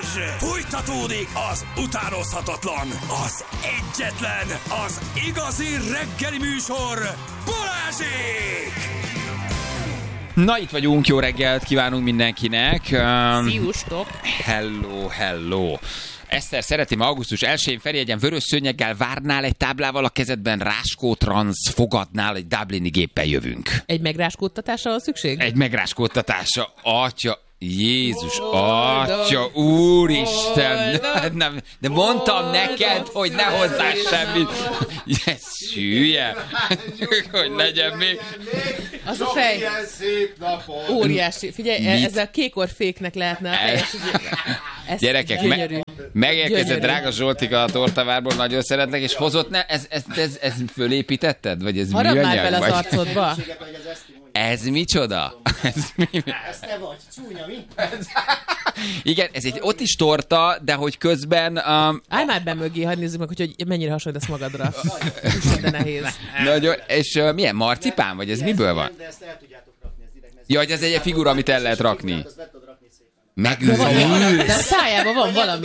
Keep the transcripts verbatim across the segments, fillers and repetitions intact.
Fújtatódik az utánozhatatlan, az egyetlen, az igazi reggeli műsor, Balázsék! Na, itt vagyunk, jó reggelt kívánunk mindenkinek. Um, Sziasztok! Hello, hello. Eszter, szeretném, augusztus elsején Ferihegyen vörös szőnyeggel várnál egy táblával a kezedben, Ráskó Transz fogadnál, egy dublini géppel jövünk. Egy megráskódtatásra van szükség? Egy megráskódtatásra, atya... Jézus, atya, úristen, nem, de mondtam neked, hogy ne hozzá semmit. Ez hülye, hogy legyen még. Az a fej. Óriási. Figyelj, mit? Ezzel kékorféknek lehetne a fejes. Gyerekek, me- megérkezett drága Zsoltika a tortavárból, nagyon szeretlek, és hozott, ne, ez, ez, ez, ez fölépítetted? Vagy ez harap műanyag? már bele az arcodba. Ez micsoda? Ez mi? Ez te vagy, csúnya, mi? Igen, ez egy ott is torta, de hogy közben... Um, Állj már be mögé, hadd nézzük meg, hogy mennyire hasonlítasz magadra. De nehéz. Nagyon, és uh, milyen marcipán, vagy ez miből van? De ezt el tudjátok rakni, ez ideg. Ja, hogy ez egy figura, amit el lehet rakni. De a szájában van valami.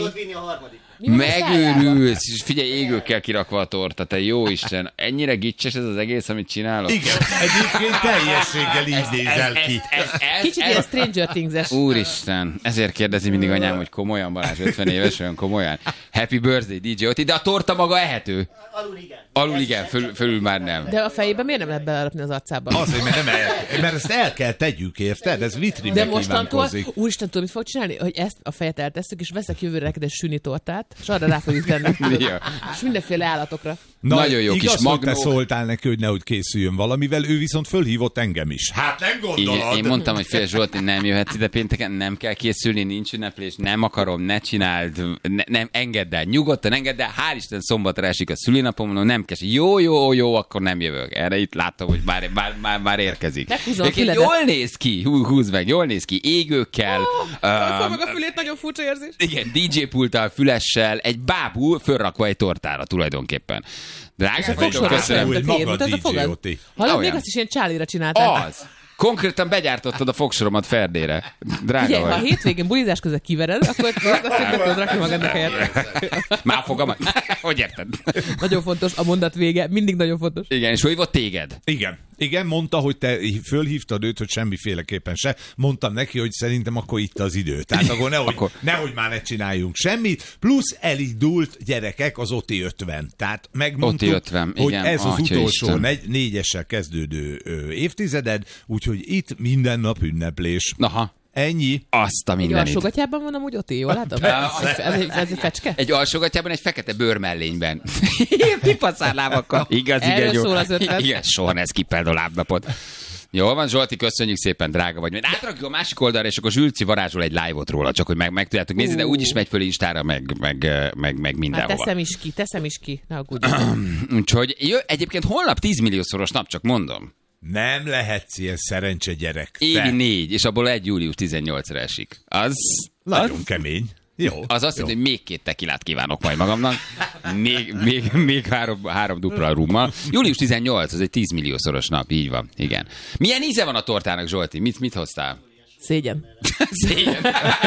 Megőrülsz, és figyelj, égőkkel kirakva a torta, te jó Isten. Ennyire gicses ez az egész, amit csinálok? Igen, egyébként teljességgel így nézel ki. Ez, ez, ez, Kicsit ez, ilyen Stranger Things-es. Úristen, ezért kérdezi mindig anyám, hogy komolyan, Balázs, ötven éves, olyan komolyan. Happy birthday, dé dzsé Oti, de a torta maga ehető. Alul igen. Alul igen, föl, fölül már nem. De a fejében miért nem lehet belepni az arcába? Azért, mert, nem el, mert ezt el kell tegyük, érted? Ez vitrínbe De mostantól, kívánkozik. úristen, tudom, mit fog csinálni? Hogy ezt a fejet eltesszük, és veszek jövőre neked egy süni tortát, és arra rá fogjuk tenni. Ja. És mindenféle állatokra. Na, nagyon jó igaz, kis hogy magnó. te szóltál neki, hogy nehogy készüljön valamivel, ő viszont fölhívott engem is. Hát nem gondolod. Igen, én mondtam, hogy fél Zsolti, nem jöhetsz ide pénteken, nem kell készülni, nincs ünneplés, nem akarom, ne csináld, ne, nem, engedd el, nyugodtan engedd el, hál' Isten szombatra esik a szülinapom, mondom, nem kell, jó, jó, jó, akkor nem jövök. Erre itt látom, hogy már, már, már, már érkezik. Meghúzom a Egyébként füledet. jól néz ki, hú, húzd meg, jól néz ki, égőkkel. Fogd um, meg a fülét, nagyon furcsa érzés. igen, dé dzsé pulttal, fülessel, egy bábú fölrakva egy tortára tulajdonképpen. Drága vagyok, Fogsorra köszönöm. Úgy, maga mutatod a dé dzsé fogad? Oti. Hallod, még Olyan. azt is ilyen csálira csináltál. Az. Konkrétan begyártottad a fogsoromat Ferdére. Drága Figyelj, vagy. ha a hétvégén bulizás közben kivered, akkor azt meg tudod rakni magadnak helyet. Már fogamat. Hogy érted? Nagyon fontos a mondat vége, mindig nagyon fontos. Igen, és hívott téged? Igen. Igen, mondta, hogy te fölhívtad őt, hogy semmiféleképpen se. Mondtam neki, hogy szerintem akkor itt az idő. Tehát akkor nehogy, Akkor- nehogy már ne csináljunk semmit. Plusz elindult gyerekek az Oti ötven. Tehát megmondtuk, Oti ötven, hogy igen, ez az atya utolsó Isten. negy, négyessel kezdődő ö, évtizeded, úgyhogy itt minden nap ünneplés. Aha. Ennyi. Azt a Egy mindenit. alsógatyában van amúgy Oti, jól látom? Ez, ez, egy- ez egy fecske? Egy alsógatjában, egy fekete bőrmellényben. Pipaszárlábakkal. Igaz, igen, Erről jó. szól az ötlet. Igen, soha ne skippeld a lábnapot. Jól van, Zsolti, köszönjük szépen, drága vagy. Majd átrakjuk a másik oldalra, és akkor Zsülci varázsol egy live-ot róla, csak hogy meg, meg tudjátok nézni, de úgyis megy föl Instára, meg, meg, meg, meg Hát mindenhova. teszem is ki, teszem is ki. Ne aggódj. Úgyhogy jö, egyébként holnap tíz milliószoros nap, csak mondom. Nem lehetsz ilyen szerencse gyerek. Te. Évi négy, és abból egy július tizennyolcra esik. Az, Nagyon az, kemény. Jó. az azt jó. jelenti, hogy még két tekilát kívánok majd magamnak. Még, még, még három, három dupla rummal. július tizennyolc, az egy tíz milliószoros nap, így van. Igen. Milyen íze van a tortának, Zsolti? Mit, mit hoztál? Szégyen. Szégyen.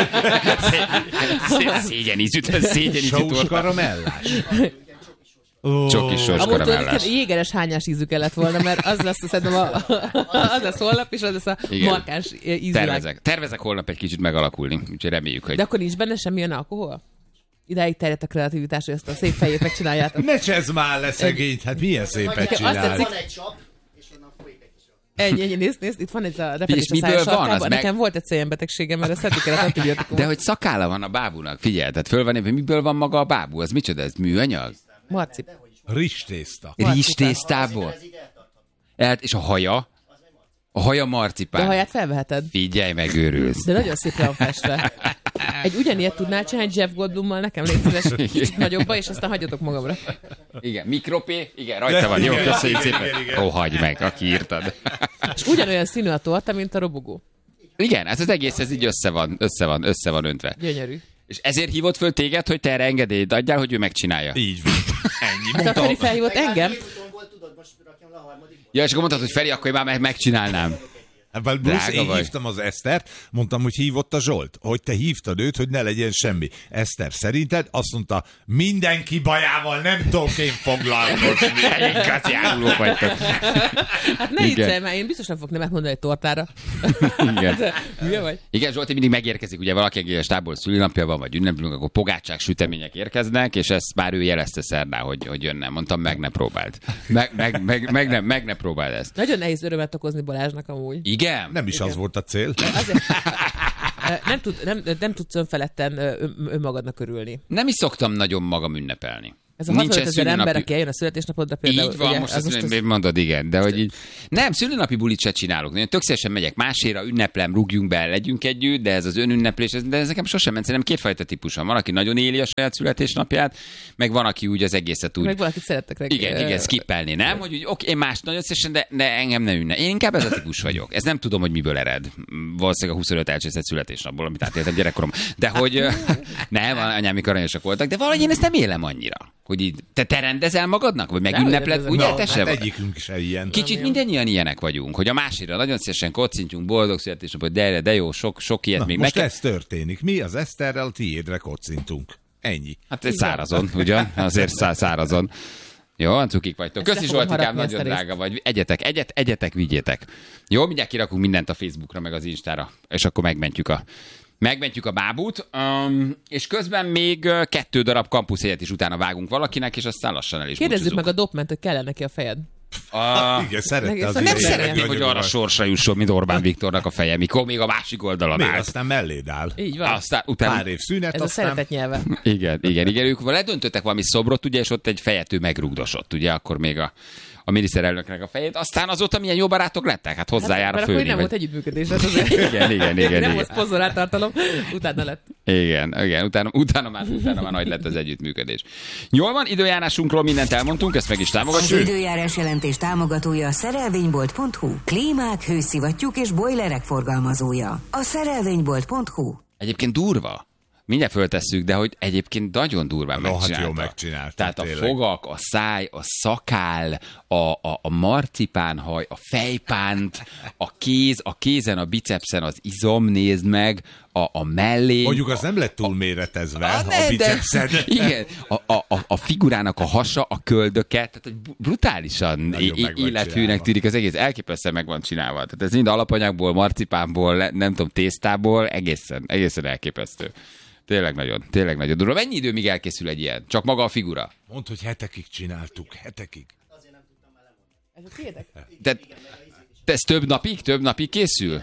Szégyen, szégyen ízű, szégyen ízű Sós torta. karamellás. Csokis sós Amúgy tudod, karamellás. neked jégeres hányás ízű kellett volna, mert az lesz, szerintem a, az lesz holnap, és az lesz a Igen. markáns ízvilág. Tervezek. Tervezek holnap egy kicsit megalakulni, úgyhogy reméljük, hogy... De akkor nincs benne semmilyen alkohol? Idáig terjedt a kreativitás, hogy ezt a szép fejét megcsináljátok. Ne csezd már le szegényt, hát milyen szépet Azt csinál. tetszik. Van egy csap, és onnan folyik egy kis csap. Ennyi, ennyi, nézd, nézd, itt van egy a repedés a miből szája van? Az sarkában. meg- Nekem volt egy ilyen betegségem, mert ezt szedni kellett antibiotikumot. De hogy szakálla van a bábúnak, figyelj, tehát föl van éve, miből van maga a bábú? Az micsoda, ez műanyag? Marcip. Rizstészta. Rizstésztából? Hát, és a haja? A haja De marcipán. a haját felveheted. Figyelj, megőrülsz. De nagyon szép le van festve. Egy ugyanilyet tudnál csinálni Jeff Goldblummal, nekem légy szíves, kicsit nagyobba, és aztán hagyjatok magamra. Igen, mikropé, igen, rajta van, jó, Igen, köszönjük igen, szépen. igen, igen. Ó, hagyd meg, aki írtad. És ugyanolyan színű a torta, mint a robogó. Igen, ez az egész, ez így össze van, össze van, össze van öntve. Gyönyörű. És ezért hívott föl téged, hogy te erre engedélyt adjál, hogy ő megcsinálja. Így van. Ennyi. Hát a Feri felhívott engem. Volt, tudod, most rakjam le a harmadik. Ja, és akkor mondtad, hogy Feri, akkor én már meg- megcsinálnám. Bruce, Drága én vagy. hívtam az Esztert, mondtam, hogy hívott a Zsolt, hogy te hívtad őt, hogy ne legyen semmi. Eszter, szerinted? Azt mondta, mindenki bajával nem tudok én foglalkozni. Igazi árulók vagytok. Hát ne Igen. viccelj már, én biztos nem fogok nemet mondani egy tortára. Igen. Hülye vagy? Igen, Zsolti mindig megérkezik, ugye valaki a stábból szülinapja van, vagy ünneplünk, akkor pogácsák, sütemények érkeznek, és ezt már ő jelezte szerdán, hogy, hogy jönne. Mondtam, meg ne próbáld. Meg, meg, meg, meg, ne, meg ne próbáld ezt. Nagyon nehéz örömet okozni Balázsnak amúgy. Igen? Nem is Igen. az volt a cél. Azért, nem, tud, nem, nem tudsz önfeledten ön, önmagadnak örülni. Nem is szoktam nagyon magam ünnepelni. Ez a Nincsen hatvanöt ezer ember, szülinapi- aki eljön a születésnapodra például. Így van, ugye, most az azt az- az... mondod, igen, de hogy így... Nem, szülinapi bulit se csinálok. Én tök szívesen megyek máséra, ünneplem, rúgjunk be, legyünk együtt, de ez az önünneplés, ez- de ez nekem sosem ment. Szerintem kétfajta típus van. Van, aki nagyon éli a saját születésnapját, meg van, aki úgy az egészet úgy... Meg valakit szerettek meg. Igen, igen, skippelni, nem? Hogy úgy, oké, én más nagyon szívesen, de, de engem ne ünne. Én inkább ez a típus vagyok. Ez nem tudom, hogy miből ered. Valószínűleg a huszonöt elcsészett születésnapból, amit átéltem gyerekkorom. De hogy ö, nem, anyámik aranyosak voltak, de valahogy én ezt nem élem annyira. Hogy így, te, te rendezel magadnak? Vagy megünnepled? rendezem. Ugye, Na, te Hát se vagy? egyikünk se ilyen. Kicsit mindannyian ilyenek vagyunk, hogy a másikra nagyon szívesen kocintjunk, boldog születésnapot, de, de jó, sok, sok ilyet Na, még most neked. ez történik. Mi az Eszterrel a tiédre kocintunk. Ennyi. Hát ez szárazon, ugyan? Azért szá- szárazon. Jó, cukik vagytok. Ezt Köszi le fogom Zsoltikám, harapni, nagyon ezt a részt. drága vagy. Egyetek, egyet, egyetek, vigyétek. Jó, mindjárt kirakunk mindent a Facebookra, meg az Instára, és akkor megmentjük a Megmentjük a bábút, um, és közben még uh, kettő darab kampuszélet is utána vágunk valakinek, és aztán lassan el is Kérdezzük búcsúzunk. meg a dopment, hogy kell neki a fejed. A... Igen, szerette Meg- az nem Nem idejét, szeretném, hogy nagyon arra nagy. sorsra jusson, mint Orbán Viktornak a feje, mikor még a másik oldalon Még állt. aztán melléd áll. Így van. Aztán utána... Pár év szünet, Ez a aztán... szeretet nyelve. Igen, igen, igen. Ők ledöntöttek valami szobrot, ugye, és ott egy fejető megrugdosott, ugye, akkor még a, a miniszterelnöknek a fejét. Aztán azóta milyen jó barátok lettek, hát hozzájár a Mert akkor főnév. nem volt együttműködés. Hát azért. Igen, igen, igen, Nem igen. volt szponzorát tartalom, utána lett. Igen, igen, utána, utána, már, utána már nagy lett az együttműködés. Jól van, időjárásunkról mindent elmondtunk, ezt meg is Az támogatjuk. időjárás jelentés támogatója a szerelvénybolt pont hu. Klímák, hőszivattyúk és bojlerek forgalmazója. A szerelvénybolt pont hu. Egyébként durva. Mindjárt föltesszük, de hogy egyébként nagyon durván No, hát megcsinálta. jól megcsinálta, Tehát a tényleg. fogak, a száj, a szakál, a, a, a marcipánhaj, a fejpánt, a kéz, a kézen, a bicepsen az izom, nézd meg, a, a mellé. Mondjuk az nem lett túl méretezve, Ah, a ne, de- bicepszed. Igen, a, a, a, a figurának a hasa, a köldöke, tehát hogy brutálisan Nagyon é- meg van élethűnek csinálva. tűnik az egész, elképesztően meg van csinálva. Tehát ez mind alapanyagból, marcipánból, le- nem tudom, tésztából, egészen, egészen elképesztő. Tényleg nagyon, tényleg nagyon durva. Mennyi idő, míg elkészül egy ilyen? Csak maga a figura? Mondd, hogy hetekig csináltuk, hetekig. Ez a tiédek? Tehát te ez több napig, több napig készül?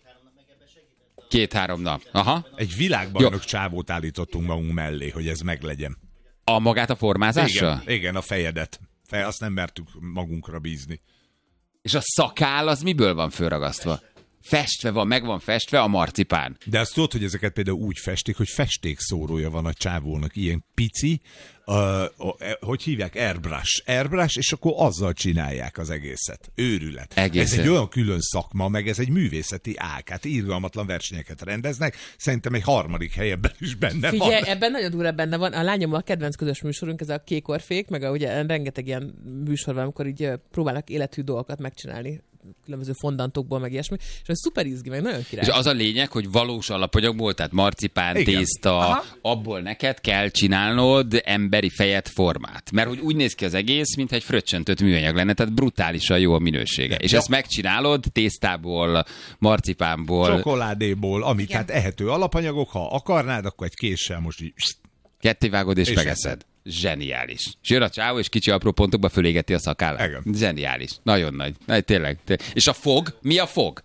Két-három nap. Aha. Egy világbajnok csávót állítottunk magunk mellé, hogy ez meglegyen. A magát a formázással? Igen, igen, a fejedet. Fe, azt nem mertük magunkra bízni. És a szakál az miből van fölragasztva? Festve van, meg van festve a marcipán. De azt tudod, hogy ezeket például úgy festik, hogy festékszórója van a csávónak, ilyen pici, uh, uh, hogy hívják? Airbrush. Airbrush, és akkor azzal csinálják az egészet. Őrület. Egészen. Ez egy olyan külön szakma, meg ez egy művészeti ág. Hát irgalmatlan versenyeket rendeznek. Szerintem egy harmadik helyben is benne Figyelj, van. ebben nagyon durva benne van. A lányom a kedvenc közös műsorunk, ez a Kékorfék, meg a, ugye rengeteg ilyen műsor van, amikor így ö, próbálnak élethű dolgokat megcsinálni különböző fondantokból, meg ilyesmi, és ez szuper izgi, meg nagyon király. És az a lényeg, hogy valós alapanyagból, tehát marcipán, Igen. tészta, Aha. abból neked kell csinálnod emberi fejet, formát. Mert hogy úgy néz ki az egész, mintha egy fröccsöntött műanyag lenne, tehát brutálisan jó a minősége. És Ja. ezt megcsinálod tésztából, marcipánból, Csokoládéból, amit hát ehető alapanyagok, ha akarnád, akkor egy késsel most így... kettévágod és, És megeszed. Zseniális. És jön a csávó, és kicsi apró pontokba fölégeti a szakállát. Igen. Zseniális. Nagyon nagy. Nagy, tényleg, tényleg. És a fog? Mi a fog?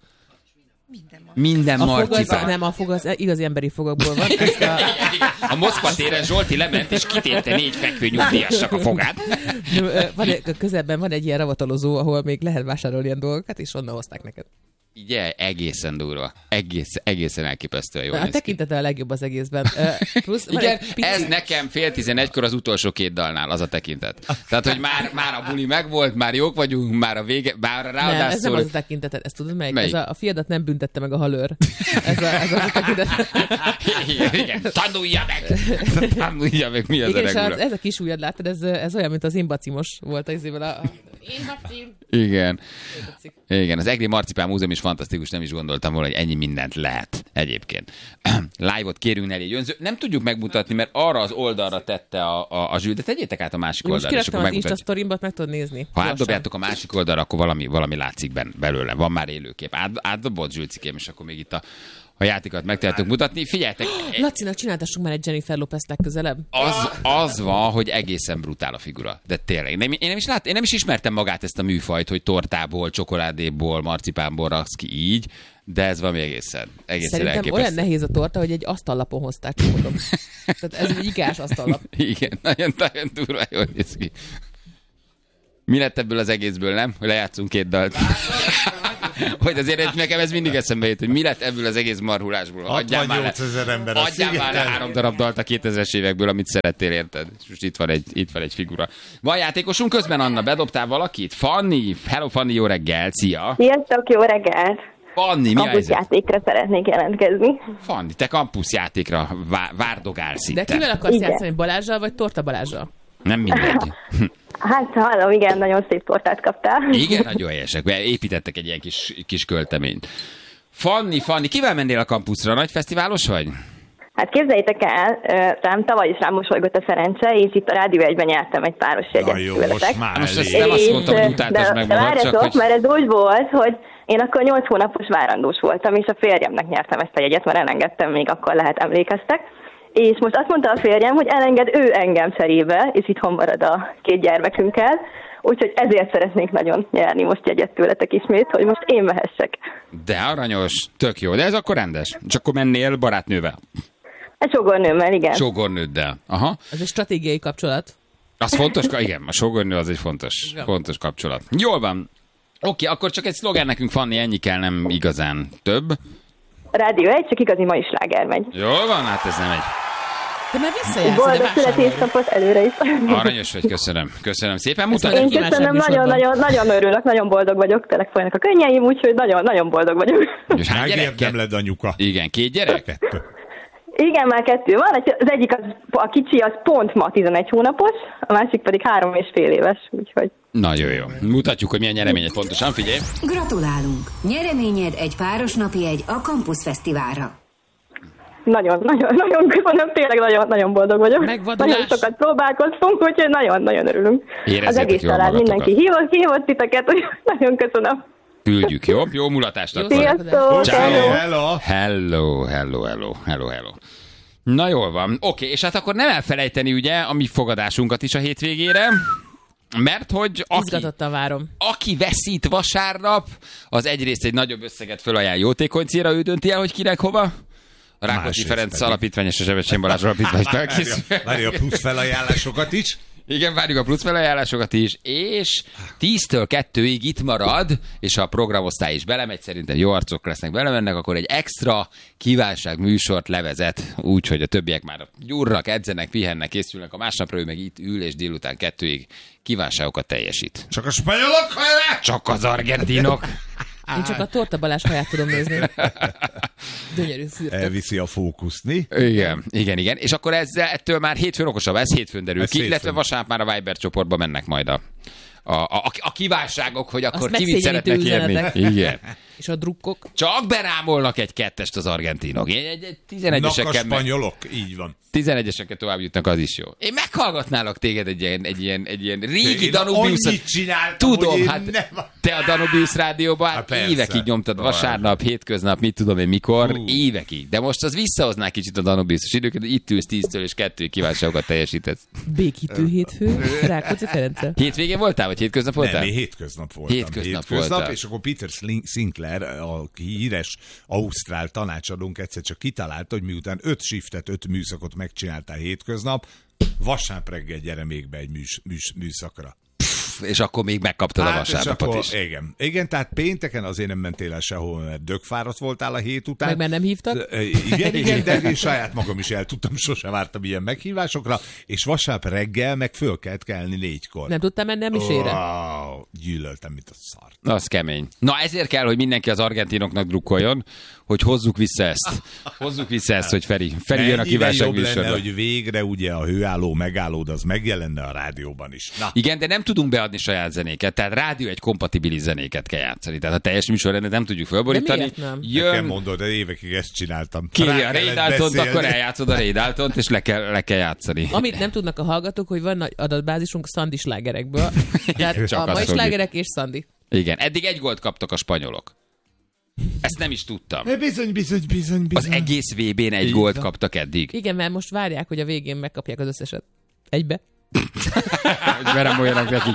Minden a fog az, marcipán. nem, a fog az igazi emberi fogakból van. Ezt a, A Moszkva téren Zsolti lement, és kitérte négy fekvő nyugdíjasnak a fogát. van, egy- közelben van egy ilyen ravatalozó, ahol még lehet vásárolni ilyen dolgokat, és onnan hozták neked. Ugye, egészen durva. Egész, egészen elképesztően jól A néz ki. tekintete a legjobb az egészben. Ö, Plusz, van Igen, egy pici- ez nekem fél tizenegykor az utolsó két dalnál, az a tekintet. Tehát, hogy már, már a buli megvolt, már jók vagyunk, már a vége, már Nem, ez nem ráadásul... az a tekinteted, ezt tudod melyik? Melyik? Ez a, a fiadat nem büntette meg a halőr. Ez, a, ez az a tekintet. igen, igen, tanulja meg! Tanulja meg, mi az Igen, a és regula. az, ez a kis ujjad, látod, ez, ez olyan, mint az imbacimos volt az évvel a... Én Marci. Igen. Igen, az Egri Marcipán Múzeum is fantasztikus, nem is gondoltam volna, hogy ennyi mindent lehet egyébként. Live-ot kérünk elég önző. Nem tudjuk megmutatni, mert arra az oldalra tette a, a, a zsűl, de tegyétek át a másik Most oldalra. kiraktam az Insta-sztorimbat, meg tudod nézni. Ha átdobjátok a másik oldalra, akkor valami, valami látszik ben, belőle. Van már élőkép. Át, átdobott Zsülcikém, és akkor még itt a, a játékot meg tehetünk mutatni. Figyeljetek! Lacinak csináltassunk már egy Jennifer Lopez legközelebb. Az, az van, hogy egészen brutál a figura. De tényleg. Nem, én, nem is lát, én nem is ismertem magát ezt a műfajt, hogy tortából, csokoládéból, marcipánból raksz ki így, de ez valami egészen, egészen Szerintem elképesztő. olyan nehéz a torta, hogy egy asztallapon hozták, csak mondom. Tehát ez egy ikás asztallap. Igen, nagyon, nagyon durva, jól néz ki. Mi lett ebből az egészből, nem? Hogy lejátszunk két dalt. Hogy azért nekem ez mindig eszembe jut, hogy mi lett ebből az egész marhulásból. hatvannyolc ezer ember a Adjál már le három darab dalt a kétezres évekből, amit szerettél, érted? És most itt van egy, itt van egy figura. Van játékosunk közben, Anna, bedobtál valakit? Fanni, hello Fanni, jó reggel, szia! Sziasztok, jó reggelt! Fanni, mi a helyzet? Kampuszjátékra szeretnék jelentkezni. Fanni, te kampuszjátékra vá- várdogálsz itt. De kivel akarsz Igen. játszani? Balázsral vagy Torta Balázsral? Nem mindenki. Hát hallom, igen, nagyon szép tortát kaptál. Igen, nagyon helyesek. Építettek egy ilyen kis, kis költeményt. Fanni, Fanni, kivel mennél a kampuszra? Nagy fesztiválos vagy? Hát képzeljétek el, rám tavaly is rám mosolygott a szerencse, és itt a Rádió egyben nyertem egy páros jegyet Na jó, tőletek. most már Most ezt elég. nem azt És, mondtam, hogy utáltasd de, meg de magad, csak várjatok, hogy... mert ez úgy volt, hogy én akkor nyolc hónapos várandós voltam, és a férjemnek nyertem ezt a jegyet, mert elengedtem, még akkor lehet emlékeztek. És most azt mondta a férjem, hogy elenged ő engem cserébe, és itthon marad a két gyermekünkkel. Úgyhogy ezért szeretnék nagyon nyerni most jegyet tőletek ismét, hogy most én mehessek. De aranyos, tök jó. De ez akkor rendes. És akkor mennél barátnővel. Egy sógornőmmel, igen. Sógornőddel. Aha. Ez egy stratégiai kapcsolat. Az fontos, igen, a sógornő az egy fontos, fontos kapcsolat. Jól van. Oké, akkor csak egy szlogán nekünk, Fanni, ennyi kell, nem igazán több. Rádió egy, csak igazi mai sláger megy. Jól van, hát ez nem egy... Te már visszajársz, de Boldog vásárolj. születésnapot előre is. Aranyos vagy, köszönöm. Köszönöm szépen. Ezt Mutat. Én kívánság köszönöm, műsorban. nagyon-nagyon nagyon örülök, nagyon boldog vagyok, tényleg folynak a könnyeim, úgyhogy nagyon-nagyon boldog vagyok. És hány gyerek? Megérdem led anyuka. Igen, két gyerek? Kettő. Igen, már kettő van, az egyik az, a kicsi az pont ma tizenegy hónapos, a másik pedig három és fél éves, úgyhogy... Nagyon jó. Mutatjuk, hogy milyen nyereményet pontosan, figyelj. Gratulálunk! Nyereményed egy páros napi jegy a Campus Fesztiválra. Nagyon, nagyon, nagyon köszönöm, tényleg nagyon, nagyon boldog vagyok. Megvadulás. Nagyon sokat próbálkoztunk, úgyhogy nagyon-nagyon örülünk. Érezzétek Az egész jól család, magatokat. mindenki hívott, hívott titeket, úgyhogy nagyon köszönöm. Küldjük, jó? Jó mulatást akkor. Sziasztok! Ciao. hello. Hello. Hello, hello, hello, hello, hello. Na jól van. Oké, és hát akkor nem elfelejteni ugye a mi fogadásunkat is a hétvégére, mert hogy aki, Izgatottan várom. aki veszít vasárnap, az egyrészt egy nagyobb összeget fölajánl jótékony célra, ő dönti el, hogy kinek hova. A Rákóczi Másrészt Ferenc pedig. Alapítvány és a Sebestyén Balázs Alapítvány felkészül. Várja a plusz felajánlásokat is. Igen, várjuk a plusz felajánlásokat is, és tíztől kettőig itt marad, és ha a programosztály is belemegy, szerintem jó arcok lesznek, belemennek, akkor egy extra kívánság műsort levezet, úgyhogy a többiek már gyurrak, edzenek, pihennek, készülnek, a másnapra ő meg itt ül, és délután kettőig kívánságokat teljesít. Csak a spanyolok hajrá! Csak az argentinok! Én csak a Torta Balázs haját tudom nézni. Gyönyörű fürtök. Elviszi a fókuszt, mi? Igen, igen, igen. És akkor ezzel, ettől már hétfőn okosabb, ez hétfőn derül Ez ki, hétfőn. illetve vasárnap már a Viber csoportba mennek majd a, a, a, a kívánságok, hogy akkor Azt ki mit megszégyenítő szeretnek érni. üzenetek. Igen. És a drukkok. Csak berámolnak egy kettest az argentinok. Egy, egy, egy Nak a tizenegyeseken, meg, spanyolok, így van. tizenegyeseken tovább jutnak, az is jó. Én meghallgatnálak téged egy ilyen, egy ilyen, egy ilyen régi Én Danubius. annyit csináltam, Tudom, hogy én hát nem... te a Danubius rádióban Hát hát persze. évekig nyomtad Várj. vasárnap, hétköznap, mit tudom én mikor, Hú. évekig. De most az visszahozná kicsit a Danubius-os időket, hogy itt ülsz tíztől és kettőig kívánságokat teljesítesz. Békítő hétfő. Rákóczi Ferenccel. Hétvégén voltál, vagy hétköznap voltál? Nem, én hétköznap voltam. Hétköznap voltál. És akkor Peter Slin- Sinclair, a híres ausztrál tanácsadónk egyszer csak kitalálta, hogy miután öt shiftet, öt műszakot megcsináltál hétköznap, vasárnap reggel gyere még be egy műs, műs, műszakra. És akkor még megkaptad a Hát, és vasárnapot akkor, is. Igen. igen, tehát pénteken azért nem mentél el sehol, mert dögfáradt voltál a hét után. Meg már nem hívtak? Ö, Igen, igen, de én saját magam is el tudtam, sosem vártam ilyen meghívásokra, és vasárnap reggel meg föl kellett kelni négykor. Nem tudtam menni a misére? Wow, gyűlöltem, mint a szart. Az kemény. Na ezért kell, hogy mindenki az argentinoknak drukkoljon, hogy hozzuk vissza ezt. Hozzuk vissza ezt, hogy Feri, Feri jön a Mennyivel kívánság jobb lenne, műsorba. hogy végre ugye a hőálló megállód, az megjelenne a rádióban is. Na, Igen, de nem tudunk beadni beadni saját zenéket, tehát rádió egy kompatibilis zenéket kell játszani. Tehát a teljes műsorrendet nem tudjuk fölborítani. De miért nem? Jön, Nekem mondod, de évekig ezt csináltam. kéri Rá a kellett Ray Daltont, beszélni. akkor eljátszod a Ray Daltont, és le kell, le kell játszani. Amit nem tudnak a hallgatók, hogy van nagy adatbázisunk Szandi slágerekből. Tehát Csak a azt mai fogjuk. slágerek és Szandi. Igen, eddig egy gólt kaptak a spanyolok. Ezt nem is tudtam. Bizony, bizony, bizony, bizony. Az egész vé bén egy Így gólt van. kaptak eddig. Igen, mert most várják, hogy a végén megkapják az összeset. Egybe. Hogy merem olyanak nekik.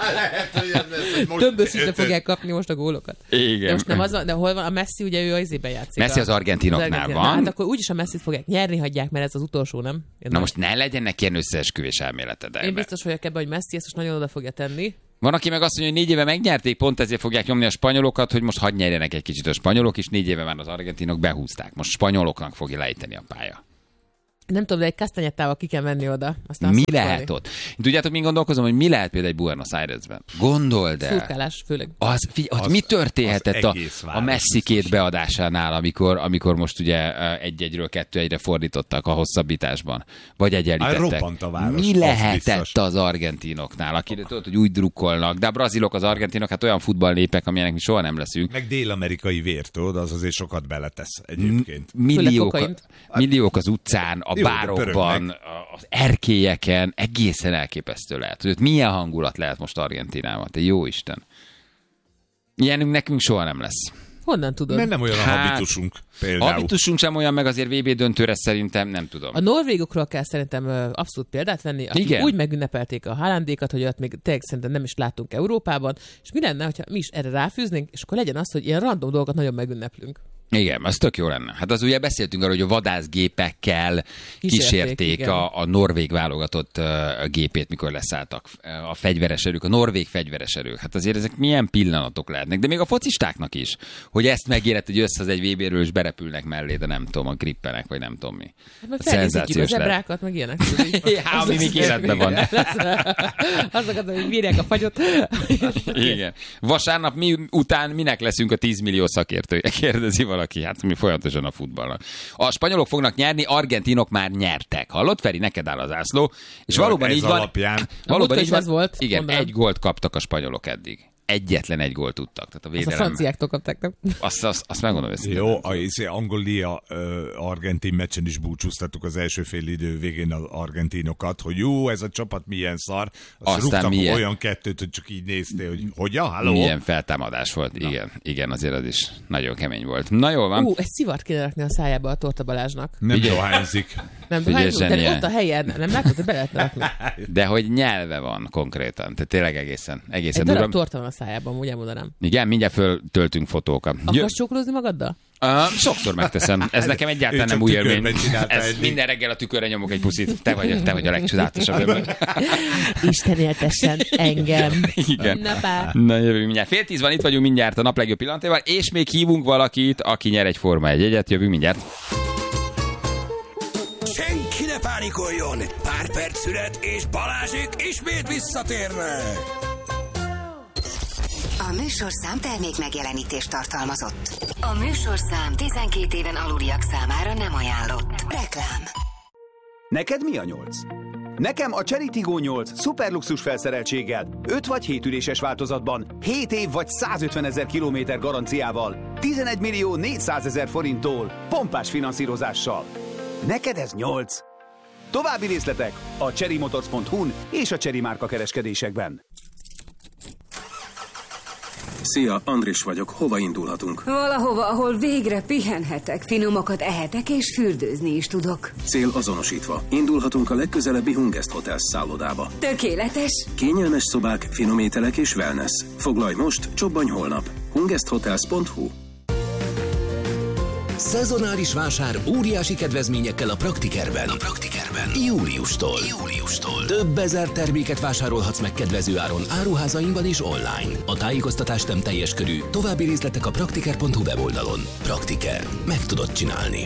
Többösítve fogják kapni most a gólokat. De Igen. most nem az van, de hol van? A Messi ugye ő az izében játszik. Messi az argentinoknál argentin- van. Na, hát akkor úgyis a Messit fogják nyerni, hagyják, mert ez az utolsó, nem? Én Na most ne legyenek ilyen összeesküvés elméleted. Én biztos vagyok ebben, hogy Messi ezt most nagyon oda fogja tenni. Van, aki meg azt mondja, hogy négy éve megnyerték, pont ezért fogják nyomni a spanyolokat, hogy most hadd nyerjenek egy kicsit a spanyolok, és négy éve már az argentinok behúzták. Most spanyoloknak fogja lejteni a pálya. Nem tudom, de egy kasztanyettával ki kell menni oda. Aztán Mi szurkolni. lehet ott? Tudjátok, min gondolkozom, hogy mi lehet például egy Buenos Airesben? Gondold el. Szurkálás főleg. Az, figy- az, Az- mi történhetett az a, egész a város Messi két biztos. beadásánál, amikor, amikor most ugye egy-egyről kettő-egyre fordítottak a hosszabbításban? Vagy egyenlítettek? Hát robbant a város, Mi az lehetett biztos. az argentinoknál? Akire tudod, hogy úgy drukkolnak, de a brazilok, az argentinok, hát olyan futballnépek, amilyenek mi soha nem leszünk. Meg dél-amerikai vér, tudod, az azért sokat beletesz egyébként. Milliók, kokaint. milliók az utcán, a Jó, de bárokban, pörögnek. a- az erkélyeken, egészen elképesztő lehet. Hogy ott milyen hangulat lehet most Argentinában? Te jó Isten. Ilyenünk nekünk soha nem lesz. Honnan tudod? Mert nem olyan a Hát, habitusunk például. Habitusunk sem olyan, meg azért vé bé döntőre szerintem nem tudom. A norvégokról kell szerintem ö, abszolút példát venni, akik Igen. úgy megünnepelték a Haalandékat, hogy ott még tényleg szerintem nem is láttunk Európában, és mi lenne, hogyha mi is erre ráfűznénk, és akkor legyen az, hogy ilyen random dolgokat nagyon megünneplünk. Igen, az tök jó lenne. Hát az ugye beszéltünk arról, hogy a vadászgépekkel Kísérték, kísérték igen. a, a norvég válogatott uh, gépét, mikor leszálltak uh, a fegyveres erők, a norvég fegyveres erők. Hát azért ezek milyen pillanatok lehetnek, de még a focistáknak is, hogy ezt megérett, hogy össze az egy vé béről, és berepülnek mellé, de nem tudom, a grippenek, vagy nem tudom mi. Hát meg felnézhetjük a zebrákat, meg ilyenek. tudod, így. Ja, ami még életben van. Azokat, hogy bírják a fagyot. Igen. Vasárnap mi után minek leszünk a tíz millió szakértője? Kérdezi valaki. Hát mi folyamatosan a futballnak. A spanyolok fognak nyerni, argentinok már nyertek. Hallott, Feri? Neked áll az ászló. És Jó, valóban ez így van. alapján. Valóban A így múltkor van. is ez volt, Igen, mondanám. egy gólt kaptak a spanyolok eddig. Egyetlen egy gólt tudtak. Tehát a Azt a védelem. franciáktól kapták, nem? Azt, azt, azt megmondom őszintén. Jó, a izé, Angolia-Argentin meccsen is búcsúztattuk az első fél idő végén az argentinokat, hogy jó, ez a csapat milyen szar. Azt Aztán rúgtak milyen- olyan kettőt, hogy csak így néztél, hogy hogyan, halló? Milyen feltámadás volt. Igen, igen, azért az is nagyon kemény volt. Na jól van. Ú, egy szivart kéne rakni a szájába a Torta Balázsnak. Nem Figyelj. dohányzik. Nem Figyelj, tudom, de zseniál. ott a helyen, nem látod, hogy be lehetne rakni. De hogy nyelve van konkrétan. Tehát tényleg egészen, Egy egészen darab durva. torta van a szájában, úgy elmondanám. Igen, mindjárt föltöltünk fotókat. Jö- Akarsz csókolózni magaddal? Uh, sokszor megteszem. Ez nekem egyáltalán Ő nem csak új élmény. tükörben csinálta Ez eddig. minden reggel a tükörre nyomok egy puszit. Te vagy, te vagy a legcsodálatosabb ember. Isten éltessen engem. Igen. Na, pá. Na jövünk mindjárt. Fél tíz van, itt vagyunk mindjárt a nap legjobb pillanatával, és még hívunk valakit, aki nyer egy Forma egy jegyet. Jövünk mindjárt. Senki ne pánikoljon! Pár perc szület, és Balázsék ismét visszatérnek! A műsorszám termék megjelenítést tartalmazott. A műsorszám tizenkét éven aluliak számára nem ajánlott. Reklám. Neked mi a nyolc? Nekem a Cherry Tiggo nyolc szuperluxus felszereltséggel, öt vagy hét üléses változatban, hét év vagy százötven ezer kilométer garanciával, tizenegy millió négyszázezer forinttól, pompás finanszírozással. Neked ez nyolc. További részletek a cherrymotors pont hu-n és a Cherry márka kereskedésekben. Szia, Andris vagyok. Hova indulhatunk? Valahova, ahol végre pihenhetek, finomakat ehetek és fürdőzni is tudok. Cél azonosítva. Indulhatunk a legközelebbi Hungest Hotels szállodába. Tökéletes. Kényelmes szobák, finom ételek és wellness. Foglalj most, csobbanj holnap. hungest hotels pont hu. Szezonális vásár óriási kedvezményekkel a Praktikerben. A Praktikerben. Júliustól. Júliustól. Több ezer terméket vásárolhatsz meg kedvező áron áruházainkban és online. A tájékoztatás nem teljes körű. További részletek a praktiker pont hu weboldalon. Praktiker. Meg tudod csinálni.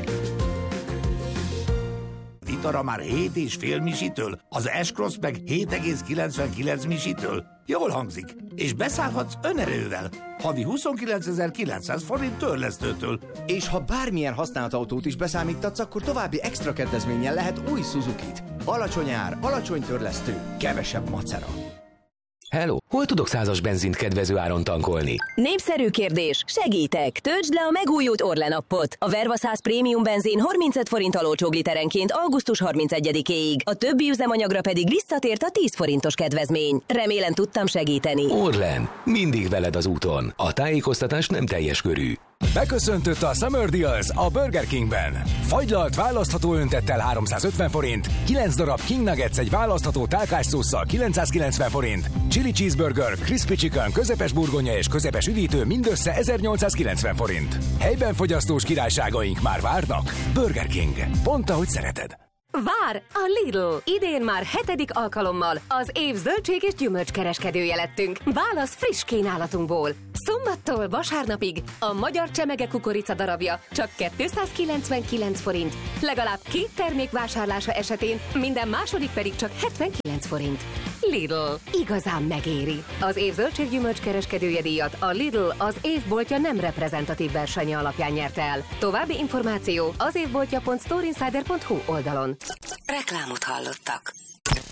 Vitara már hét és fél misitől, az S-Cross meg hét egész kilencvenkilenc misitől. Jól hangzik. És beszállhatsz önerővel. Havi huszonkilencezer-kilencszáz forint törlesztőtől. És ha bármilyen használt autót is beszámítatsz, akkor további extra kedvezménnyel lehet új Suzuki-t. Alacsony ár, alacsony törlesztő, kevesebb macera. Hello, hol tudok százas benzint kedvező áron tankolni? Népszerű kérdés, segítek! Töltsd le a megújult Orlen appot. A Verva száz Premium benzin harmincöt forinttal olcsóbb literenként augusztus harmincegyedikéig. A többi üzemanyagra pedig visszatért a tíz forintos kedvezmény. Remélem tudtam segíteni. Orlen, mindig veled az úton. A tájékoztatás nem teljes körű. Beköszöntött a Summer Deals a Burger Kingben. Fagylalt választható öntettel háromszázötven forint, kilenc darab King Nuggets egy választható tálkás szósszal kilencszázkilencven forint, Chili Cheeseburger, Crispy Chicken, közepes burgonya és közepes üdítő mindössze ezernyolcszázkilencven forint. Helyben fogyasztós királyságaink már várnak. Burger King. Pont ahogy szereted. Vár a Lidl! Idén már hetedik alkalommal az év zöldség és gyümölcskereskedője lettünk. Válasz friss kínálatunkból. Szombattól vasárnapig a magyar csemege kukorica darabja csak kétszázkilencvenkilenc forint. Legalább két termék vásárlása esetén minden második pedig csak hetvenkilenc forint. Lidl. Igazán megéri. Az év zöldség gyümölcskereskedője díjat a Lidl az évboltja nem reprezentatív versenye alapján nyerte el. További információ az évboltja pont storeinsider pont hu oldalon. Reklámot hallottak.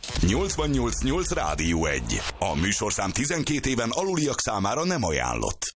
nyolcvannyolc nyolc Rádió egy. A műsorszám tizenkét éven aluliak számára nem ajánlott.